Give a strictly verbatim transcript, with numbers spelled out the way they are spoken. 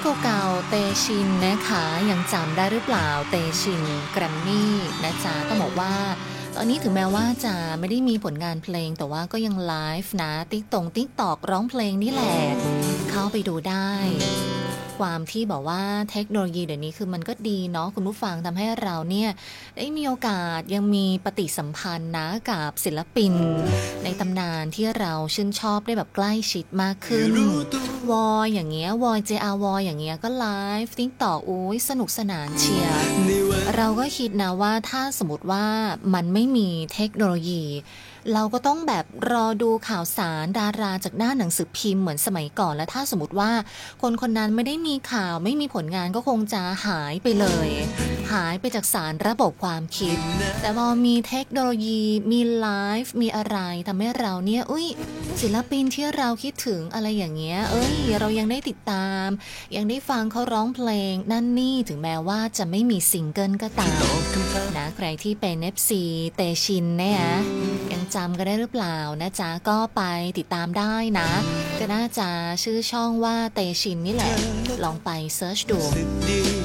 เก่าๆเตชินนะคะยังจำได้หรือเปล่าเตชินแกรมมี่นะจ๊ะต้องบอกว่าตอนนี้ถึงแม้ว่าจะไม่ได้มีผลงานเพลงแต่ว่าก็ยังไลฟ์นะติ๊กตงติ๊กตอกร้องเพลงนี่แหละเข้าไปดูได้ความที่บอกว่าเทคโนโลยีเดี๋ยวนี้คือมันก็ดีเนาะคุณผู้ฟังทำให้เราเนี่ยได้มีโอกาสยังมีปฏิสัมพันธ์นะกับศิลปินในตำนานที่เราชื่นชอบได้แบบใกล้ชิดมากขึ้นวอยอย่างเงี้ยวอย เจ อาร์ วอยอย่างเงี้ยก็ไลฟ์ติ๊กตอกโอ้ยสนุกสนานเชียร์เราก็คิดนะว่าถ้าสมมติว่ามันไม่มีเทคโนโลยีเราก็ต้องแบบรอดูข่าวสารดาราจากหน้าหนังสือพิมพ์เหมือนสมัยก่อนและถ้าสมมติว่าคนคนนั้นไม่ได้มีข่าวไม่มีผลงานก็คงจะหายไปเลยหายไปจากสารระบบความคิดแต่พอมีเทคโนโลยีมีไลฟ์มีอะไรทำให้เราเนี่ยอุ้ยศิลปินที่เราคิดถึงอะไรอย่างเงี้ยเอ้ยเรายังได้ติดตามยังได้ฟังเขาร้องเพลงนั่นนี่ถึงแม้ว่าจะไม่มีซิงเกิลก็ตามนะใครที่เป็น เอฟ ซี เตชินเนี่ยยังจำกันได้หรือเปล่านะจ๊ะก็ไปติดตามได้นะก็น่าจะชื่อช่องว่าเตชินนี่แหละลองไปเซิร์ชดู